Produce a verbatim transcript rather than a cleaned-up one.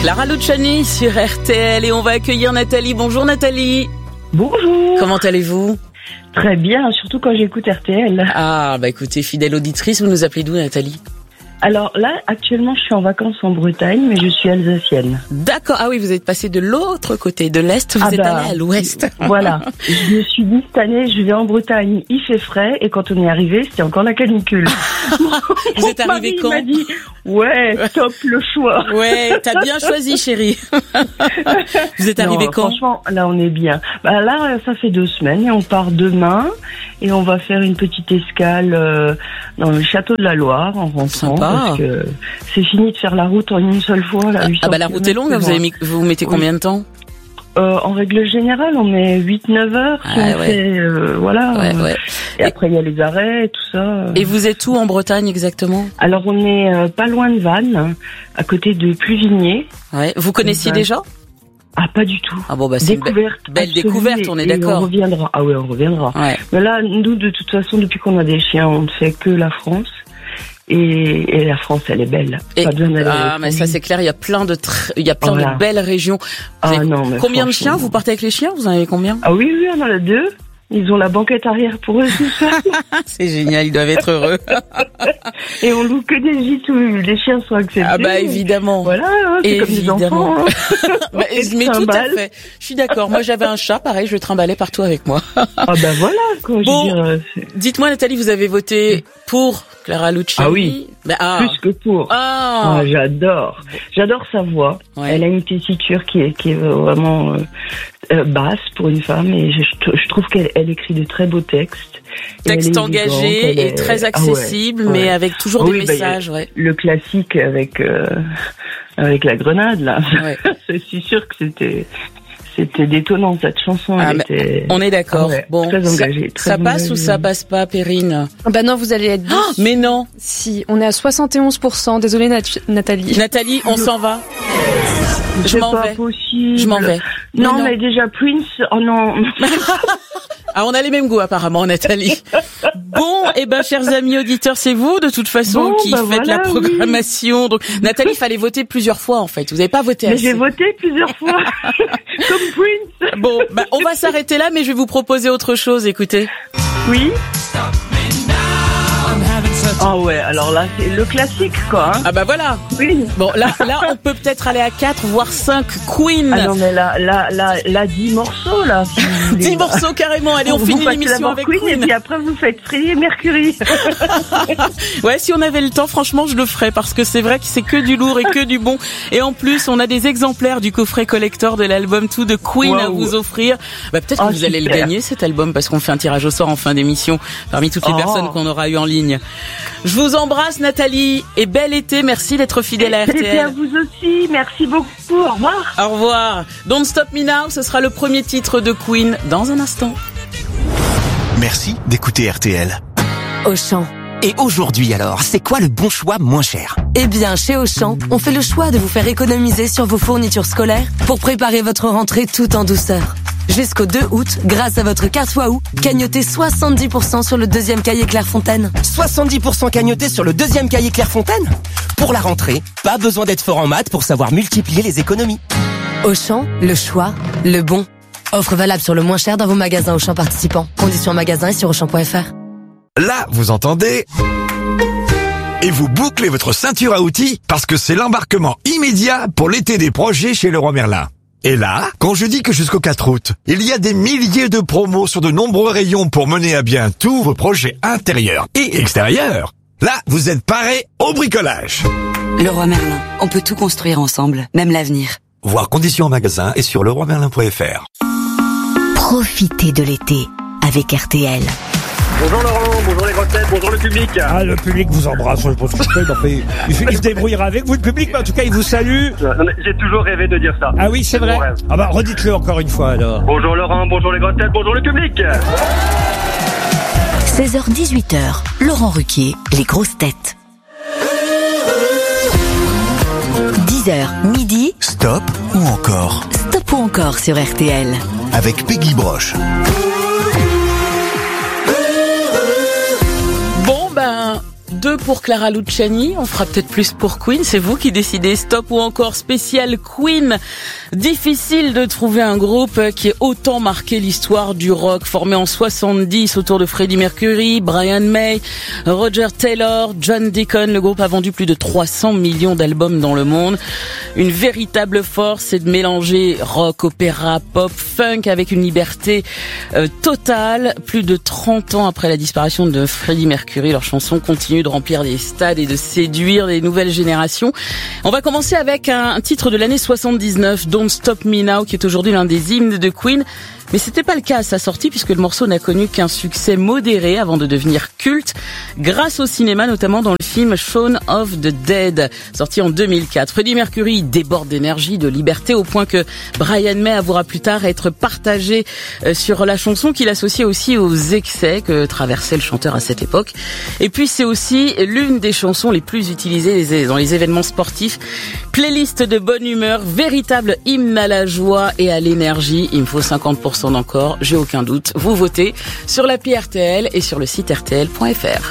Clara Luciani sur R T L et on va accueillir Nathalie. Bonjour Nathalie. Bonjour. Comment allez-vous ? Très bien, surtout quand j'écoute R T L. Ah, bah écoutez, fidèle auditrice, vous nous appelez d'où Nathalie ? Alors là, actuellement, je suis en vacances en Bretagne, mais je suis alsacienne. D'accord. Ah oui, vous êtes passé de l'autre côté, de l'Est, vous ah êtes bah, allé à l'Ouest. Voilà. Je me suis dit, cette année, je vais en Bretagne, il fait frais, et quand on est arrivé, c'était encore la canicule. Vous êtes arrivé quand ? Il m'a dit, ouais, top le choix. Ouais, t'as bien choisi, chérie. Vous êtes arrivé non, quand ? Franchement, là, on est bien. Bah là, ça fait deux semaines, et on part demain, et on va faire une petite escale euh, dans le château de la Loire, en rentrant. Sympa. Parce que c'est fini de faire la route en une seule fois. Là, ah bah la route est longue, vous, avez mis, vous mettez combien oui. de temps ? euh, En règle générale, on met huit neuf heures. Si ah, on ouais. fait, euh, voilà. Ouais, ouais. Et, et après, il y a les arrêts et tout ça. Et vous êtes où en Bretagne exactement ? Alors, on est euh, pas loin de Vannes, à côté de Pluvigné. Ouais. Vous connaissiez Vannes. déjà ? Ah, pas du tout. Ah bon, bah c'est découverte une belle, belle découverte, on est et d'accord. On reviendra. Ah ouais, on reviendra. Ouais. Mais là, nous, de toute façon, depuis qu'on a des chiens, on ne fait que la France. Et, et la France, elle est belle. Et, pas besoin d'aller ah, mais ça c'est clair. Il y a plein de, tr... il y a plein voilà. de belles régions. Ah, non, mais combien de chiens ? Vous partez avec les chiens ? Vous en avez combien ? Ah oui, oui, on en a deux. Ils ont la banquette arrière pour eux tout ça. C'est génial, ils doivent être heureux. Et on loue que des gîtes où les chiens sont acceptés. Ah bah évidemment. Voilà, hein, c'est évidemment. comme des enfants. Hein. bah, mais tout à fait. Je suis d'accord. Moi j'avais un chat, pareil, je le trimballais partout avec moi. Ah bah voilà. Quoi, bon, je veux dire, dites-moi Nathalie, vous avez voté pour Clara Luciani ? Ah oui. Bah, ah. Plus que pour. Ah. Ah, j'adore. J'adore sa voix. Ouais. Elle a une tessiture qui est, qui est vraiment euh, euh, basse pour une femme et je, je trouve qu'elle elle écrit de très beaux textes. Texte engagé et est... très accessible, ah ouais, mais ouais. avec toujours oui, des bah, messages. Ouais. Le classique avec euh, avec la grenade là. Ouais. Je suis sûre que c'était c'était détonnant cette chanson. Ah, elle était... On est d'accord. Ah ouais, bon, très engagée, ça, très ça passe engagée. ou ça passe pas, Perrine ? Bah non, vous allez être déçus. Oh, mais non. Si, on est à soixante et onze pour cent. Désolée Nat- Nathalie. Nathalie, on s'en va. Je m'en vais. Possible. Je m'en vais. Non, mais, non. mais déjà Prince. Oh non. Ah, on a les mêmes goûts apparemment, Nathalie. Bon, et eh ben, chers amis auditeurs, c'est vous de toute façon bon, qui bah faites voilà, la programmation. Oui. Donc, Nathalie, il fallait voter plusieurs fois en fait. Vous n'avez pas voté mais assez. J'ai voté plusieurs fois, comme Prince. Bon, bah, on va s'arrêter là, mais je vais vous proposer autre chose. Écoutez. Oui. Ah ouais, alors là, c'est le classique, quoi. Hein. Ah bah voilà. Oui. Bon, là, là, on peut peut-être aller à quatre, voire cinq. Queen. Ah non, mais là, là, là, là, dix morceaux, là. Si dix morceaux, carrément. Allez, on vous finit l'émission avec Queen, Queen. Et puis après, vous faites Freddie Mercury. Ouais, si on avait le temps, franchement, je le ferais, parce que c'est vrai que c'est que du lourd et que du bon. Et en plus, on a des exemplaires du coffret collector de l'album Tout de Queen wow. à vous offrir. Bah, peut-être oh, que vous super. allez le gagner, cet album, parce qu'on fait un tirage au sort en fin d'émission, parmi toutes les oh. personnes qu'on aura eues en ligne. Je vous embrasse, Nathalie, et bel été. Merci d'être fidèle à R T L. Et à vous aussi. Merci beaucoup. Au revoir. Au revoir. Don't Stop Me Now, ce sera le premier titre de Queen dans un instant. Merci d'écouter R T L. Auchan. Et aujourd'hui alors, c'est quoi le bon choix moins cher ? Eh bien, chez Auchan, on fait le choix de vous faire économiser sur vos fournitures scolaires pour préparer votre rentrée tout en douceur. Jusqu'au deux août, grâce à votre carte Wahoo, cagnotez soixante-dix pour cent sur le deuxième cahier Clairefontaine. soixante-dix pour cent cagnoté sur le deuxième cahier Clairefontaine ? Pour la rentrée, pas besoin d'être fort en maths pour savoir multiplier les économies. Auchan, le choix, le bon. Offre valable sur le moins cher dans vos magasins Auchan participants. Conditions en magasin et sur auchan point f r. Là, vous entendez ? Et vous bouclez votre ceinture à outils parce que c'est l'embarquement immédiat pour l'été des projets chez Leroy Merlin. Et là, quand je dis que jusqu'au quatre août, il y a des milliers de promos sur de nombreux rayons pour mener à bien tous vos projets intérieurs et extérieurs, là, vous êtes parés au bricolage. Leroy Merlin, on peut tout construire ensemble, même l'avenir. Voir conditions en magasin et sur leroy merlin point f r. Profitez de l'été avec R T L. Bonjour Laurent, bonjour les grosses têtes, bonjour le public. Ah, le public vous embrasse, je pense que il, il se débrouillera avec vous, le public, mais en tout cas, il vous salue. J'ai toujours rêvé de dire ça. Ah oui, c'est, c'est vrai. Ah bah, redites-le encore une fois, alors. Bonjour Laurent, bonjour les grosses têtes, bonjour le public. seize heures dix-huit heures, Laurent Ruquier, les grosses têtes. dix heures, midi. Stop ou encore ? Stop ou encore sur R T L. Avec Peggy Broche. Bon ben, deux pour Clara Luciani. On fera peut-être plus pour Queen. C'est vous qui décidez. Stop ou encore spécial Queen. Difficile de trouver un groupe qui ait autant marqué l'histoire du rock. Formé en soixante-dix autour de Freddie Mercury, Brian May, Roger Taylor, John Deacon. Le groupe a vendu plus de trois cents millions d'albums dans le monde. Une véritable force, c'est de mélanger rock, opéra, pop, funk avec une liberté euh, totale. Plus de trente ans après la disparition de Freddie Mercury, leurs chansons continuent de remplir des stades et de séduire les nouvelles générations. On va commencer avec un, un titre de l'année soixante-dix-neuf, Don't Stop Me Now, qui est aujourd'hui l'un des hymnes de Queen. Mais c'était pas le cas à sa sortie puisque le morceau n'a connu qu'un succès modéré avant de devenir culte grâce au cinéma, notamment dans le film Shaun of the Dead, sorti en deux mille quatre. Freddie Mercury déborde d'énergie, de liberté au point que Brian May avouera plus tard être partagé sur la chanson qu'il associait aussi aux excès que traversait le chanteur à cette époque. Et puis c'est aussi l'une des chansons les plus utilisées dans les événements sportifs. Playlist de bonne humeur, véritable hymne à la joie et à l'énergie. Il me faut cinquante pour cent d'encore, j'ai aucun doute. Vous votez sur l'appli R T L et sur le site R T L point F R.